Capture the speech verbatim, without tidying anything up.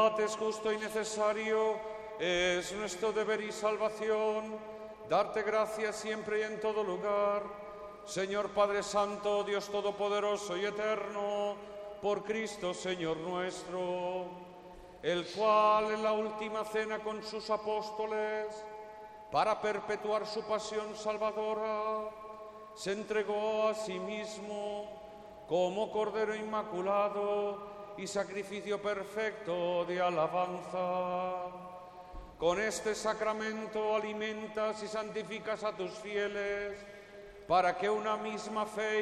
verdad es justo y necesario, es nuestro deber y salvación, darte gracias siempre y en todo lugar. Señor Padre Santo, Dios Todopoderoso y Eterno, por Cristo Señor nuestro, el cual en la última cena con sus apóstoles, para perpetuar su pasión salvadora, se entregó a sí mismo como Cordero Inmaculado y sacrificio perfecto de alabanza. Con este sacramento alimentas y santificas a tus fieles, para que una misma fe